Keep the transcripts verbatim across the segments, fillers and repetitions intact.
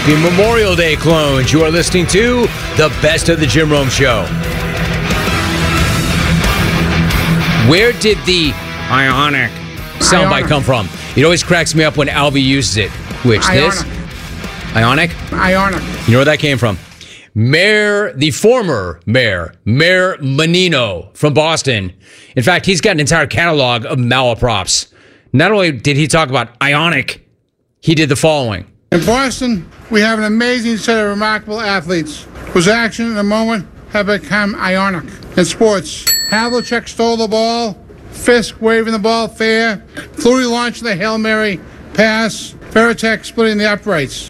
Happy Memorial Day, clones. You are listening to the Best of the Jim Rome Show. Where did the ionic soundbite come from? It always cracks me up when Albie uses it. Which, Ionic. this? Ionic? Ionic. You know where that came from? Mayor, the former mayor, Mayor Menino from Boston. In fact, he's got an entire catalog of malaprops. Not only did he talk about Ionic, he did the following. In Boston, we have an amazing set of remarkable athletes whose action in the moment have become ionic. In sports, Havlicek stole the ball, Fisk waving the ball fair, Fleury launching the Hail Mary pass, Veritek splitting the uprights.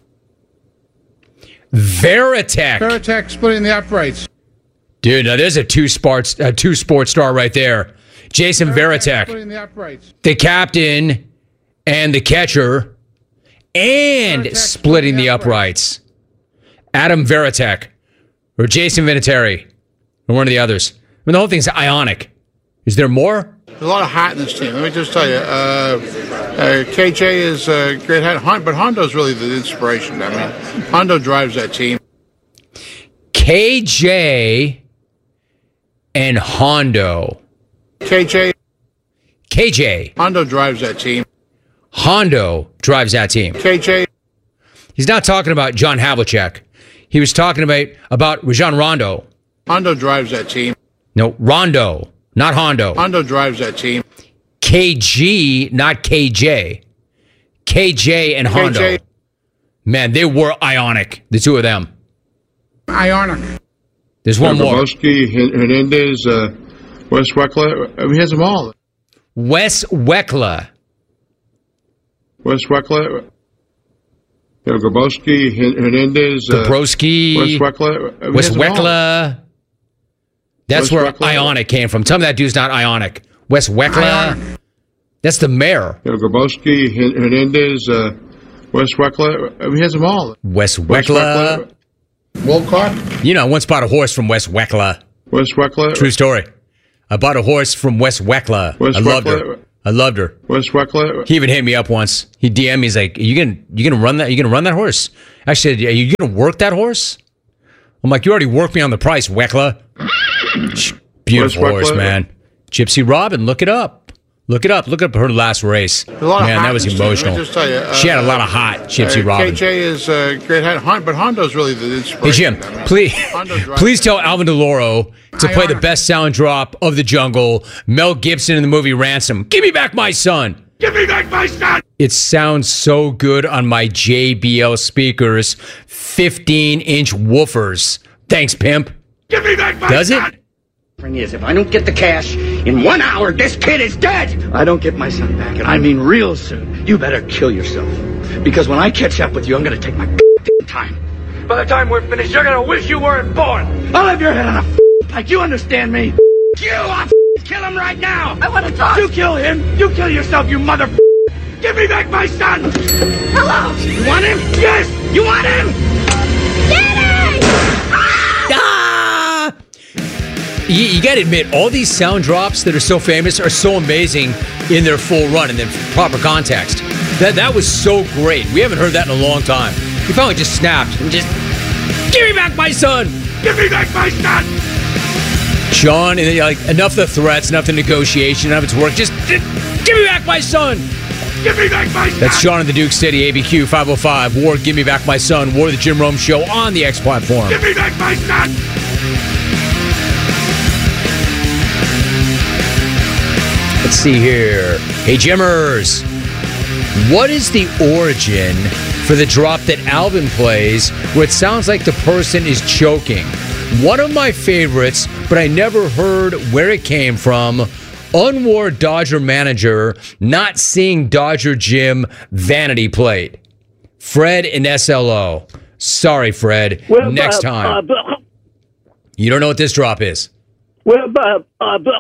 Veritek. Veritek splitting the uprights. Dude, now there's a two sports, a two sports star right there. Jason Veritek, splitting the uprights. the captain and the catcher, and Veritek splitting the uprights. Adam Veritek, or Jason Vinatieri, or one of the others. I mean, the whole thing's ionic. Is there more? There's a lot of heart in this team. Let me just tell you, uh, uh, K J is a great head, but Hondo's really the inspiration. I mean, Hondo drives that team. K J and Hondo. K J. K J. Hondo drives that team. Hondo drives that team. K J. He's not talking about John Havlicek. He was talking about, about Rajon Rondo. Hondo drives that team. No, Rondo, not Hondo. Hondo drives that team. K G, not K J. K J and Hondo. K J. Man, they were ionic, the two of them. Ionic. There's one more. Grabowski, Hernandez, uh, Wes Weckler. I mean, he has them all. Wes Weckler. Wes Weckler. You know, Grabowski, Hernandez, uh, Gabrowski. Wes Weckler. I mean, Wes he has them all. Weckler. That's Wes where Weckler. ionic came from. Tell me that dude's not ionic. Wes Weckler. Ionic. That's the mayor. You know, Grabowski, Hernandez, uh, Wes Weckler. I mean, he has them all. Wes Wes Weckler. Wolcott. You know, I once bought a horse from Wes Weckler. Wes Weckler. True story. I bought a horse from Wes Weckler. Wes I loved her. Weckler. I loved her. Wes Weckler. He even hit me up once. He D M'd me. He's like, "Are you gonna, you gonna run that? You gonna run that horse?" I said, "Are you gonna work that horse?" I'm like, "You already worked me on the price, Weckler." Beautiful Wes horse, Weckler. man. Gypsy Robin, look it up. Look it up. Look up her last race. A lot of Man, hot that was in this team. Let me emotional. just tell you, uh, She had a lot of hot, Gypsy uh, Robin. K J is a great head, Hon- but Hondo's really the Hey inspiration. Jim, I mean, please, Hondo drives please it. tell Alvin DeLauro to play the Ionic. best sound drop of the jungle. Mel Gibson in the movie Ransom. Give me back my son. Give me back my son! It sounds so good on my J B L speakers, fifteen inch woofers. Thanks, pimp. Give me back my Does son! it? Thing is, if I don't get the cash in one hour, this kid is dead. I don't get my son back, and I mean real soon. You better kill yourself, because when I catch up with you, I'm gonna take my time. By the time we're finished, you're gonna wish you weren't born. I'll have your head on a pike. You understand me? You, I'll kill him right now. I want to talk. You kill him. You kill yourself, you mother. Give me back my son. Hello. You want him? Yes. You want him? Ah! You, you got to admit, all these sound drops that are so famous are so amazing in their full run and in proper context. That that was so great. We haven't heard that in a long time. He finally just snapped and just, give me back my son. Give me back my son! Sean, and then, like, enough of the threats, enough of the negotiation, enough of its work. Just, just give me back my son. Give me back my son! That's Sean in the Duke City, A B Q five oh five. War, give me back my son. War, the Jim Rome Show on the X platform. Give me back my son! Let's see here. Hey, Jimmers. What is the origin for the drop that Alvin plays where it sounds like the person is choking? One of my favorites, but I never heard where it came from. Unwar Dodger manager not seeing Dodger Jim vanity plate. Fred in S L O. Sorry, Fred. Well, Next uh, time. Uh, but, You don't know what this drop is. well, but, uh, but,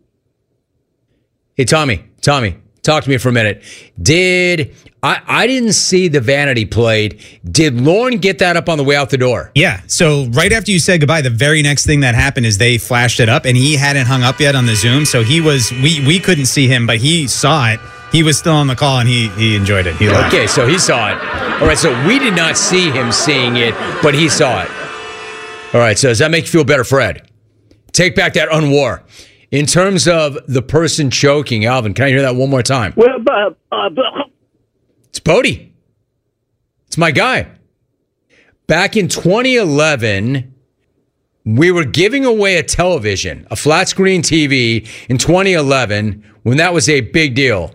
Hey, Tommy, Tommy, talk to me for a minute. Did I, I didn't see the vanity plate. Did Lauren get that up on the way out the door? Yeah. So right after you said goodbye, the very next thing that happened is they flashed it up, and he hadn't hung up yet on the Zoom. So he was we we couldn't see him, but he saw it. He was still on the call, and he he enjoyed it. He laughed. Okay, so he saw it. All right, so we did not see him seeing it, but he saw it. All right, so does that make you feel better, Fred? Take back that unwar. In terms of the person choking, Alvin, can I hear that one more time? Well, uh, uh, It's Bodie. It's my guy. Back in twenty eleven, we were giving away a television, a flat screen T V in twenty eleven, when that was a big deal.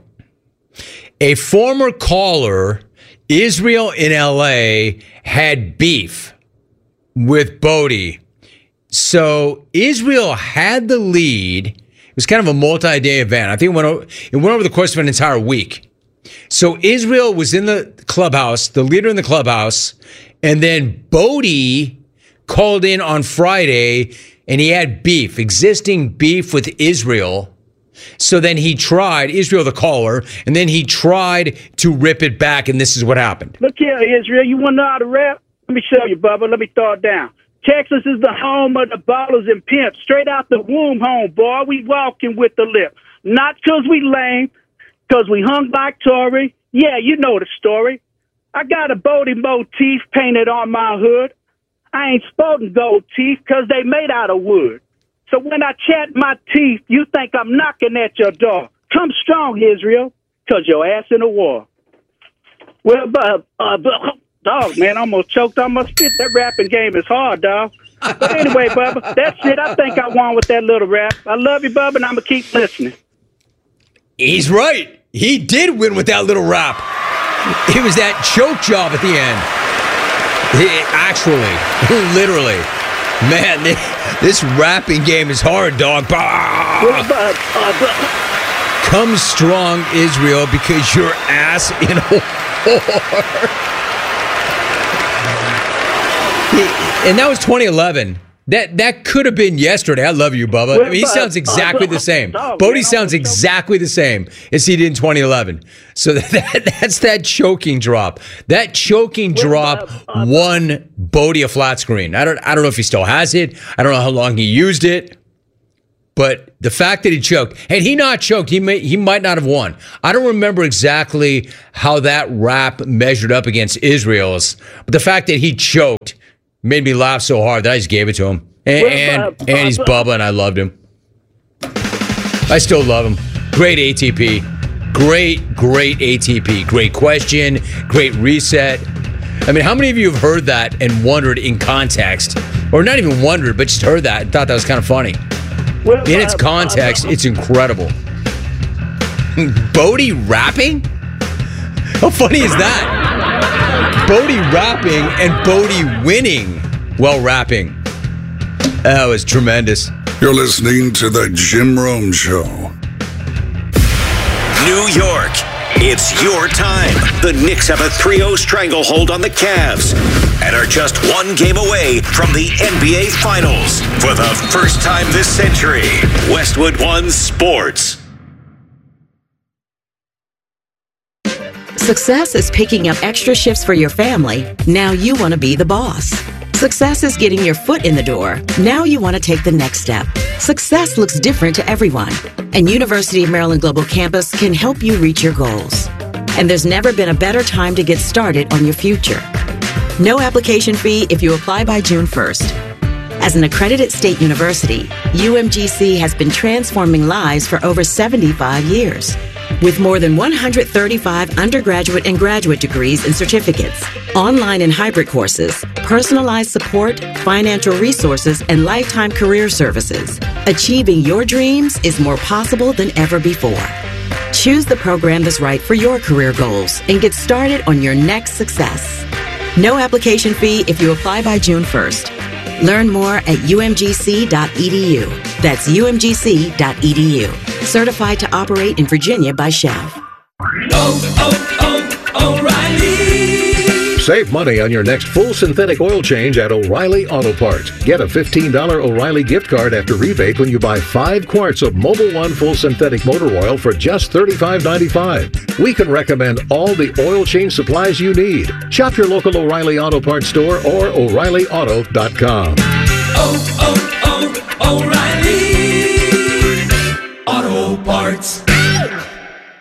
A former caller, Israel in L A, had beef with Bodie. So Israel had the lead. It was kind of a multi-day event. I think it went over, it went over the course of an entire week. So Israel was in the clubhouse, the leader in the clubhouse, and then Bodie called in on Friday, and he had beef, existing beef with Israel. So then he tried, Israel the caller, and then he tried to rip it back, and this is what happened. look here, Israel. You want to know how to rap? Let me show you, Bubba. Let me throw it down. Texas is the home of the ballers and pimps. Straight out the womb home, boy. We walking with the lip. Not because we lame, because we hung like Tory. Yeah, you know the story. I got a Bodie motif painted on my hood. I ain't sporting gold teeth because they made out of wood. So when I chat my teeth, you think I'm knocking at your door. Come strong, Israel, because your ass in a war. Well, uh, uh, dog, man, I almost choked on my spit. That rapping game is hard, dog. But anyway, Bubba, that's it. I think I won with that little rap. I love you, Bubba, and I'm going to keep listening. He's right. He did win with that little rap. It was that choke job at the end. It, actually, literally. Man, this, this rapping game is hard, dog. Well, uh, uh, Come strong, Israel, because your ass in a whore. And that was twenty eleven. That that could have been yesterday. I love you, Bubba. I mean, he sounds exactly the same. Bodie sounds exactly the same as he did in twenty eleven. So that, that's that choking drop. That choking drop won Bodie a flat screen. I don't I don't know if he still has it. I don't know how long he used it. But the fact that he choked, had he not choked, he may he might not have won. I don't remember exactly how that rap measured up against Israel's, but the fact that he choked made me laugh so hard that I just gave it to him. And, and, and he's Bubba, and I loved him. I still love him. Great A T P. Great, great A T P. Great question. Great reset. I mean, how many of you have heard that and wondered in context, or not even wondered, but just heard that and thought that was kind of funny? In its context, it's incredible. Bodie rapping? How funny is that? Bodie rapping and Bodie winning while rapping. That was tremendous. You're listening to The Jim Rome Show. New York, it's your time. The Knicks have a three oh stranglehold on the Cavs and are just one game away from the N B A Finals. For the first time this century, Westwood One Sports. Success is picking up extra shifts for your family. Now you want to be the boss. Success is getting your foot in the door. Now you want to take the next step. Success looks different to everyone, and University of Maryland Global Campus can help you reach your goals. And there's never been a better time to get started on your future. No application fee if you apply by June first. As an accredited state university, U M G C has been transforming lives for over seventy-five years. With more than one hundred thirty-five undergraduate and graduate degrees and certificates, online and hybrid courses, personalized support, financial resources, and lifetime career services, achieving your dreams is more possible than ever before. Choose the program that's right for your career goals and get started on your next success. No application fee if you apply by June first. Learn more at U M G C dot E D U. That's U M G C dot E D U. Certified to operate in Virginia by Chev. Oh, oh, O'Reilly. Save money on your next full synthetic oil change at O'Reilly Auto Parts. Get a fifteen dollars O'Reilly gift card after rebate when you buy five quarts of Mobil One full synthetic motor oil for just thirty-five ninety-five. We can recommend all the oil change supplies you need. Shop your local O'Reilly Auto Parts store or O'Reilly Auto dot com. Oh, oh, oh, O'Reilly Auto Parts.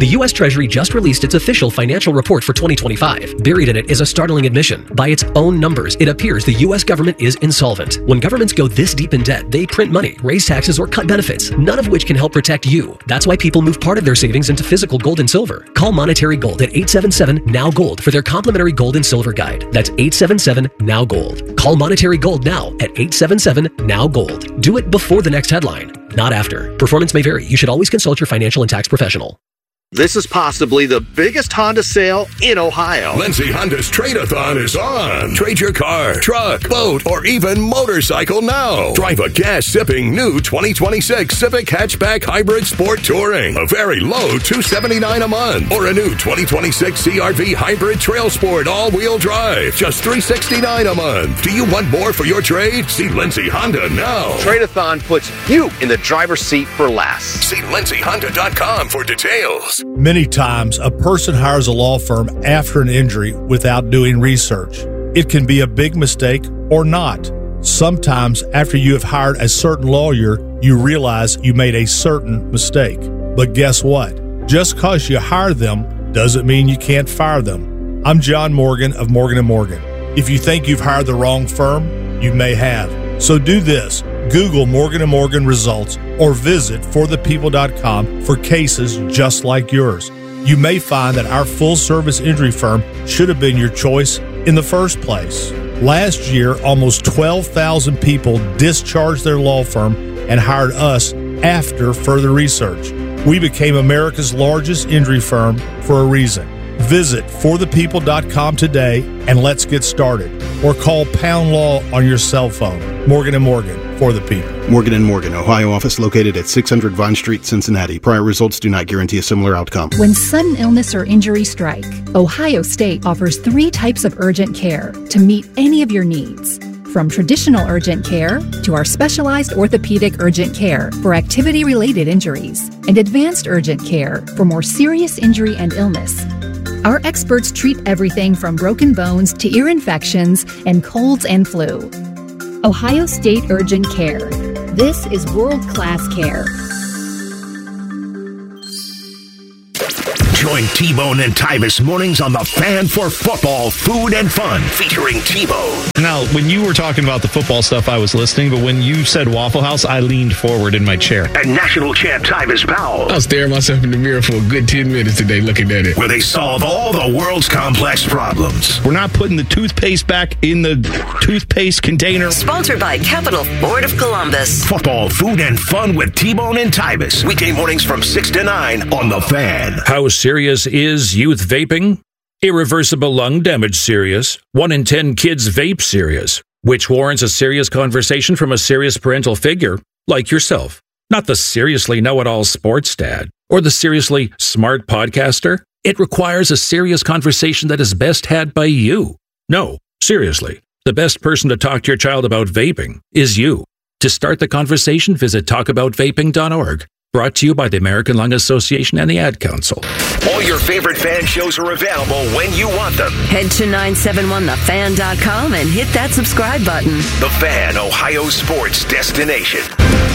The U S Treasury just released its official financial report for twenty twenty-five. Buried in it is a startling admission. By its own numbers, it appears the U S government is insolvent. When governments go this deep in debt, they print money, raise taxes, or cut benefits, none of which can help protect you. That's why people move part of their savings into physical gold and silver. Call Monetary Gold at eight seven seven, N O W, GOLD for their complimentary gold and silver guide. That's eight seven seven, N O W, GOLD. Call Monetary Gold now at eight seven seven, N O W, GOLD. Do it before the next headline, not after. Performance may vary. You should always consult your financial and tax professional. This is possibly the biggest Honda sale in Ohio. Lindsay Honda's Trade-A-Thon is on. Trade your car, truck, boat, or even motorcycle now. Drive a gas-sipping new twenty twenty-six Civic Hatchback Hybrid Sport Touring. A very low two hundred seventy-nine dollars a month. Or a new twenty twenty-six C R V Hybrid Trail Sport All-Wheel Drive. Just three hundred sixty-nine dollars a month. Do you want more for your trade? See Lindsay Honda now. Trade-A-Thon puts you in the driver's seat for less. See Lindsay Honda dot com for details. Many times, a person hires a law firm after an injury without doing research. It can be a big mistake or not. Sometimes, after you have hired a certain lawyer, you realize you made a certain mistake. But guess what? Just because you hire them doesn't mean you can't fire them. I'm John Morgan of Morgan and Morgan. If you think you've hired the wrong firm, you may have. So do this. Google Morgan and Morgan results or visit for the people dot com for cases just like yours. You may find that our full-service injury firm should have been your choice in the first place. Last year, almost twelve thousand people discharged their law firm and hired us after further research. We became America's largest injury firm for a reason. Visit for the people dot com today and let's get started. Or call Pound Law on your cell phone. Morgan and Morgan, for the people. Morgan and Morgan, Ohio office located at six hundred Vine Street, Cincinnati. Prior results do not guarantee a similar outcome. When sudden illness or injury strike, Ohio State offers three types of urgent care to meet any of your needs. From traditional urgent care to our specialized orthopedic urgent care for activity-related injuries and advanced urgent care for more serious injury and illness. Our experts treat everything from broken bones to ear infections and colds and flu. Ohio State Urgent Care. This is world-class care. Join T-Bone and Tyvis mornings on The Fan for football, food, and fun, featuring T-Bone. Now, when you were talking about the football stuff, I was listening, but when you said Waffle House, I leaned forward in my chair. And national champ Tyvis Powell. I was staring myself in the mirror for a good ten minutes today looking at it. Where they solve all the world's complex problems. We're not putting the toothpaste back in the toothpaste container. Sponsored by Capital Ford of Columbus. Football, food, and fun with T-Bone and Tyvis. Weekday mornings from six to nine on The Fan. How serious is youth vaping? Irreversible lung damage serious. One in ten kids vape serious, which warrants a serious conversation from a serious parental figure like yourself. Not the seriously know-it-all sports dad or the seriously smart podcaster. It requires a serious conversation that is best had by you. No, seriously, the best person to talk to your child about vaping is you. To start the conversation, visit talk about vaping dot org. Brought to you by the American Lung Association and the Ad Council. All your favorite fan shows are available when you want them. Head to nine seven one the fan dot com and hit that subscribe button. The Fan, Ohio sports destination.